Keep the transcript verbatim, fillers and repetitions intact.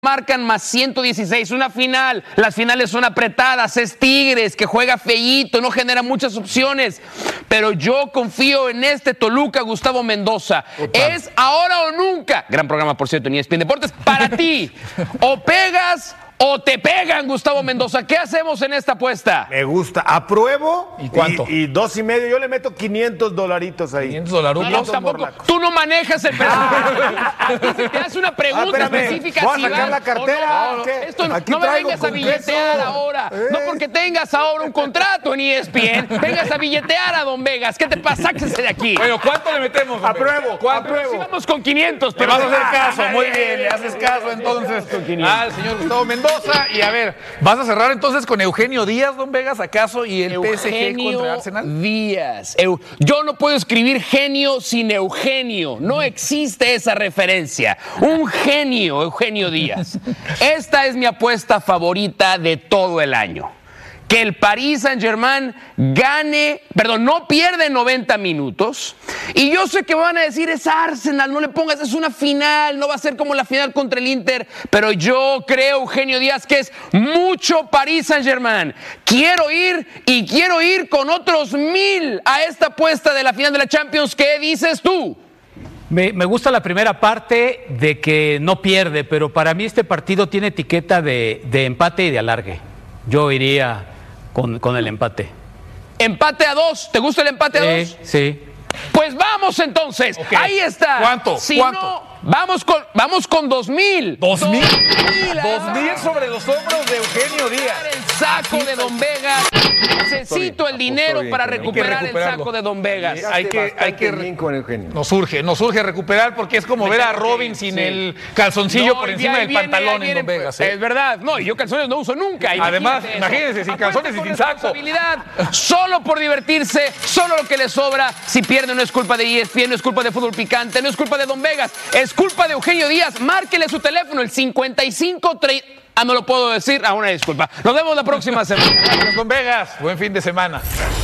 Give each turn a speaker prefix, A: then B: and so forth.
A: marcan más ciento dieciséis, una final. Las finales son apretadas, es Tigres, que juega feíto, no genera muchas opciones. Pero yo confío en este Toluca, Gustavo Mendoza. Opa. Es ahora o nunca. Gran programa, por cierto, en E S P N Deportes. Para ti, o pegas o te pegan, Gustavo Mendoza. ¿Qué hacemos en esta apuesta?
B: Me gusta. Apruebo.
C: ¿Y cuánto?
B: Y, y dos y medio. Yo le meto quinientos dolaritos ahí.
C: quinientos dolarucos.
A: No, tampoco. Tú no manejas el presupuesto. Te haces una pregunta
B: ah,
A: específica.
B: ¿Voy a
A: si
B: sacar
A: vas,
B: la cartera?
A: No, no, no.
B: ¿Qué?
A: Esto no,
B: Aquí
A: no me
B: traigo
A: vengas a billetear
B: concreto.
A: ahora.
B: ¿Eh?
A: No porque tengas ahora un contrato en E S P N. Vengas a billetear a Don Vegas. ¿Qué te pasa? Sáquese de aquí.
C: Bueno, ¿cuánto le metemos?
B: Apruebo.
C: ¿Cuánto?
B: Apruebo.
A: Sí, vamos con quinientos.
C: Pero
A: Pero
C: vas a hacer caso. Muy bien. Le haces caso entonces al señor Gustavo Mendoza. Y a ver, ¿vas a cerrar entonces con Eugenio Díaz, Don Vegas, acaso? Y el P S G contra Arsenal.
A: Díaz. Eu, yo no puedo escribir genio sin Eugenio. No existe esa referencia. Un genio, Eugenio Díaz. Esta es mi apuesta favorita de todo el año. Que el Paris Saint-Germain gane, perdón, no pierde noventa minutos. Y yo sé que van a decir, es Arsenal, no le pongas, es una final, no va a ser como la final contra el Inter. Pero yo creo, Eugenio Díaz, que es mucho Paris Saint-Germain. Quiero ir y quiero ir con otros mil a esta apuesta de la final de la Champions. ¿Qué dices tú?
D: Me, me gusta la primera parte de que no pierde, pero para mí este partido tiene etiqueta de, de empate y de alargue. Yo iría con, con el empate.
A: Empate a dos. ¿Te gusta el empate a dos?
D: Sí, sí.
A: Pues vamos entonces.
C: Okay.
A: Ahí está.
C: ¿Cuánto?
A: Si
C: ¿Cuánto?
A: no, vamos con, vamos con dos mil.
C: ¿Dos mil?
A: Dos
C: Dos mil sobre los hombros de Eugenio Díaz.
A: El saco de Don Vegas. Necesito el dinero para recuperar el saco de Don Vegas.
C: Hay que, hay que
B: bien con Eugenio.
C: Nos surge, nos surge recuperar porque es como
A: Me
C: ver a
A: tengo que
C: Robin
A: ir,
C: sin
A: sí.
C: el calzoncillo
A: No,
C: por
A: y
C: encima
A: ahí
C: del
A: viene,
C: pantalón
A: ahí
C: en Don
A: viene,
C: Vegas. ¿eh?
A: Es verdad. No, y yo calzones no uso nunca.
C: Además,
A: eso.
C: imagínense, sin
A: Aparte
C: calzones y
A: con
C: sin saco.
A: responsabilidad, solo por divertirse, solo lo que le sobra. Si pierde no es culpa de E S P N, no es culpa de Fútbol Picante, no es culpa de Don Vegas, es culpa de Eugenio Díaz. Márquele su teléfono, el cincuenta y cinco treinta. Ah, no lo puedo decir. Ah, una disculpa. Nos vemos la próxima semana.
C: Gracias, Don Vegas. Buen fin de semana.